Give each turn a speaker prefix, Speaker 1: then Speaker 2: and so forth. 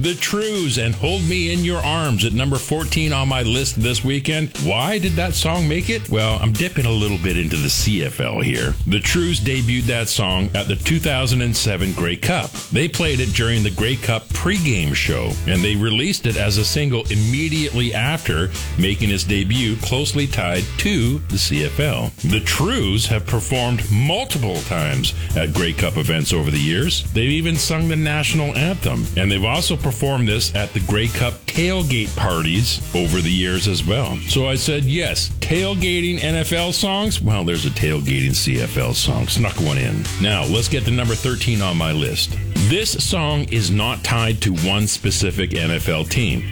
Speaker 1: The Trues and Hold Me in Your Arms at number 14 on my list this weekend. Why did that song make it? Well, I'm dipping a little bit into the CFL here. The Trues debuted that song at the 2007 Grey Cup. They played it during the Grey Cup pregame show, and they released it as a single immediately after making its debut, closely tied to the CFL. The Trues have performed multiple times at Grey Cup events over the years. They've even sung the national anthem, and they've also performed this at the Grey Cup tailgate parties over the years as well. So I said, yes, tailgating NFL songs? Well, there's a tailgating CFL song. Snuck one in. Now, let's get to number 13 on my list. This song is not tied to one specific NFL team.